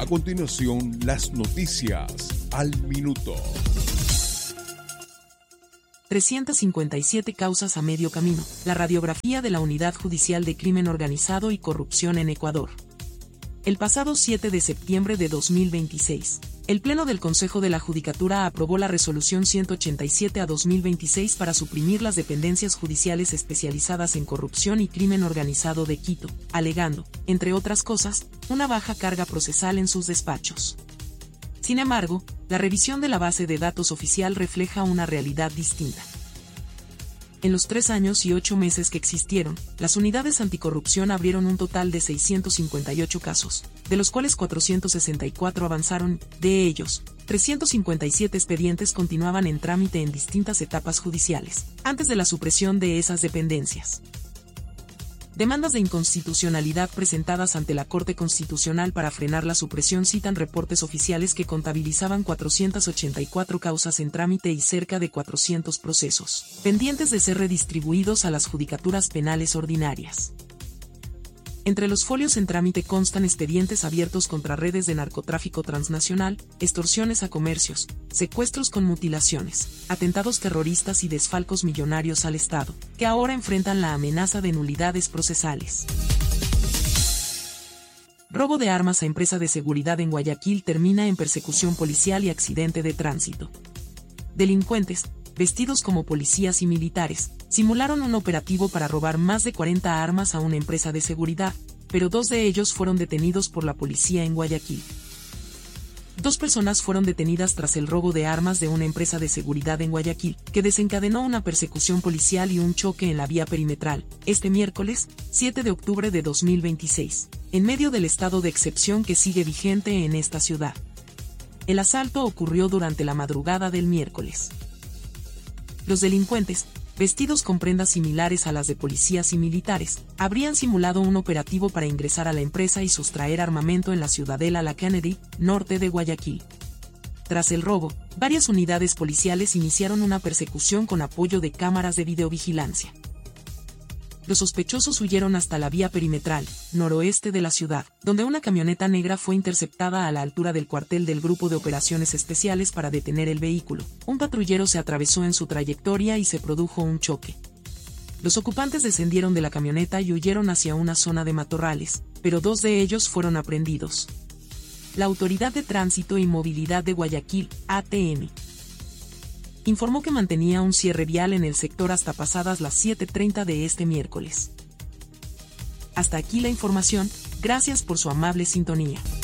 A continuación, las noticias al minuto. 357 causas a medio camino. La radiografía de la Unidad Judicial de Crimen Organizado y Corrupción en Ecuador. El pasado 7 de septiembre de 2026, el Pleno del Consejo de la Judicatura aprobó la Resolución 187/2026 para suprimir las dependencias judiciales especializadas en corrupción y crimen organizado de Quito, alegando, entre otras cosas, una baja carga procesal en sus despachos. Sin embargo, la revisión de la base de datos oficial refleja una realidad distinta. En los 3 años y 8 meses que existieron, las unidades anticorrupción abrieron un total de 658 casos, de los cuales 464 avanzaron, de ellos, 357 expedientes continuaban en trámite en distintas etapas judiciales, antes de la supresión de esas dependencias. Demandas de inconstitucionalidad presentadas ante la Corte Constitucional para frenar la supresión citan reportes oficiales que contabilizaban 484 causas en trámite y cerca de 400 procesos, pendientes de ser redistribuidos a las judicaturas penales ordinarias. Entre los folios en trámite constan expedientes abiertos contra redes de narcotráfico transnacional, extorsiones a comercios, secuestros con mutilaciones, atentados terroristas y desfalcos millonarios al Estado, que ahora enfrentan la amenaza de nulidades procesales. Robo de armas a empresa de seguridad en Guayaquil termina en persecución policial y accidente de tránsito. Delincuentes, vestidos como policías y militares, simularon un operativo para robar más de 40 armas a una empresa de seguridad, pero 2 de ellos fueron detenidos por la policía en Guayaquil. 2 personas fueron detenidas tras el robo de armas de una empresa de seguridad en Guayaquil, que desencadenó una persecución policial y un choque en la vía perimetral, este miércoles, 7 de octubre de 2026, en medio del estado de excepción que sigue vigente en esta ciudad. El asalto ocurrió durante la madrugada del miércoles. Los delincuentes, vestidos con prendas similares a las de policías y militares, habrían simulado un operativo para ingresar a la empresa y sustraer armamento en la ciudadela La Kennedy, norte de Guayaquil. Tras el robo, varias unidades policiales iniciaron una persecución con apoyo de cámaras de videovigilancia. Los sospechosos huyeron hasta la vía perimetral, noroeste de la ciudad, donde una camioneta negra fue interceptada a la altura del cuartel del Grupo de Operaciones Especiales para detener el vehículo. Un patrullero se atravesó en su trayectoria y se produjo un choque. Los ocupantes descendieron de la camioneta y huyeron hacia una zona de matorrales, pero 2 de ellos fueron aprehendidos. La Autoridad de Tránsito y Movilidad de Guayaquil, ATM, informó que mantenía un cierre vial en el sector hasta pasadas las 7:30 de este miércoles. Hasta aquí la información, gracias por su amable sintonía.